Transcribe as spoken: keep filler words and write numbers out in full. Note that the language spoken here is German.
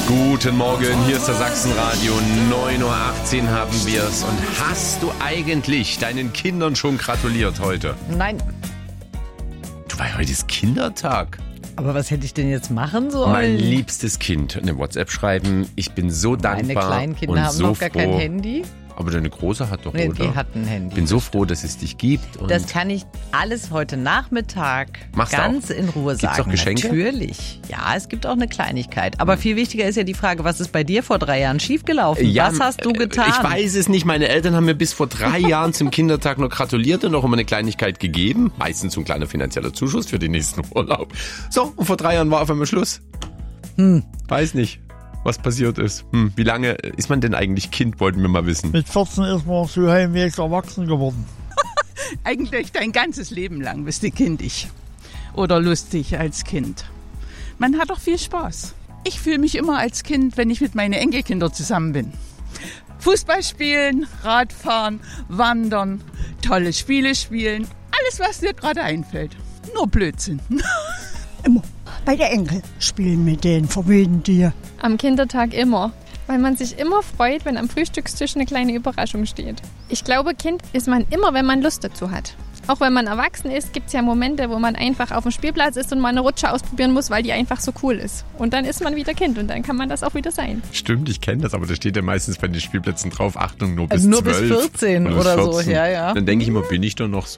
Guten Morgen, hier ist der Sachsenradio, neun Uhr achtzehn haben wir es. Und hast du eigentlich deinen Kindern schon gratuliert heute? Nein. Du, weil heute ist Kindertag. Aber was hätte ich denn jetzt machen sollen? Mein liebstes Kind, eine WhatsApp schreiben, ich bin so dankbar. Meine kleinen Kinder und haben so noch gar froh. kein Handy. Aber deine Große hat doch, Nee, oder? die hat ein Handy. Ich bin so froh, dass es dich gibt. Und Das kann ich alles heute Nachmittag Machst du ganz auch? in Ruhe Gibt's sagen. auch Geschenke? Natürlich. Ja, es gibt auch eine Kleinigkeit. Aber viel wichtiger ist ja die Frage, was ist bei dir vor drei Jahren schiefgelaufen? Ja, was hast du getan? Ich weiß es nicht. Meine Eltern haben mir bis vor drei Jahren zum Kindertag noch gratuliert und noch immer eine Kleinigkeit gegeben. Meistens so ein kleiner finanzieller Zuschuss für den nächsten Urlaub. So, und vor drei Jahren war auf einmal Schluss. Hm. Weiß nicht, was passiert ist. Hm. Wie lange ist man denn eigentlich Kind, wollten wir mal wissen. Mit vierzehn ist man so halbwegs erwachsen geworden. Eigentlich dein ganzes Leben lang bist du kindisch oder lustig als Kind. Man hat doch viel Spaß. Ich fühle mich immer als Kind, wenn ich mit meinen Enkelkindern zusammen bin. Fußball spielen, Radfahren, wandern, tolle Spiele spielen. Alles, was dir gerade einfällt. Nur Blödsinn. Immer. Bei der Enkel spielen mit den verwöhnten Tieren. Am Kindertag immer, weil man sich immer freut, wenn am Frühstückstisch eine kleine Überraschung steht. Ich glaube, Kind ist man immer, wenn man Lust dazu hat. Auch wenn man erwachsen ist, gibt es ja Momente, wo man einfach auf dem Spielplatz ist und mal eine Rutsche ausprobieren muss, weil die einfach so cool ist. Und dann ist man wieder Kind und dann kann man das auch wieder sein. Stimmt, ich kenne das, aber da steht ja meistens bei den Spielplätzen drauf, Achtung, nur bis Also nur bis zwölf vierzehn oder bis oder so, vierzehn. ja, ja. Dann denke ich immer, bin ich doch noch so.